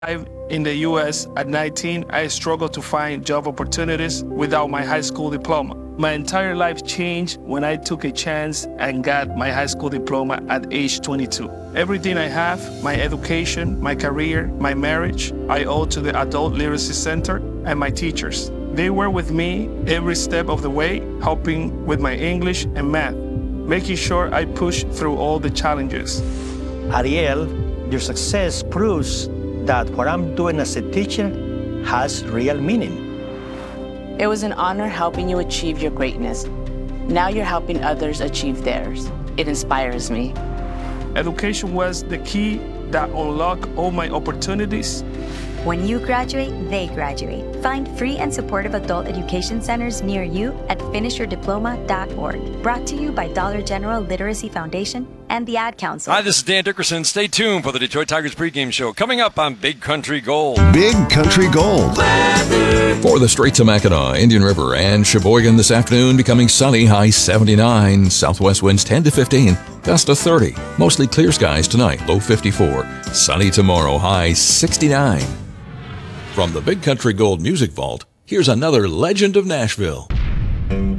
In the US at 19, I struggled to find job opportunities without my high school diploma. My entire life changed when I took a chance and got my high school diploma at age 22. Everything I have, my education, my career, my marriage, I owe to the Adult Literacy Center and my teachers. They were with me every step of the way, helping with my English and math, making sure I pushed through all the challenges. Ariel, your success proves that what I'm doing as a teacher has real meaning. It was an honor helping you achieve your greatness. Now you're helping others achieve theirs. It inspires me. Education was the key that unlocked all my opportunities. When you graduate, they graduate. Find free and supportive adult education centers near you at finishyourdiploma.org. Brought to you by Dollar General Literacy Foundation and the Ad Council. Hi, this is Dan Dickerson. Stay tuned for the Detroit Tigers pregame show coming up on Big Country Gold. Big Country Gold. For the Straits of Mackinac, Indian River, and Sheboygan this afternoon, becoming sunny, high 79. Southwest winds 10 to 15, gust to 30. Mostly clear skies tonight, low 54. Sunny tomorrow, high 69. From the Big Country Gold Music Vault, here's another legend of Nashville.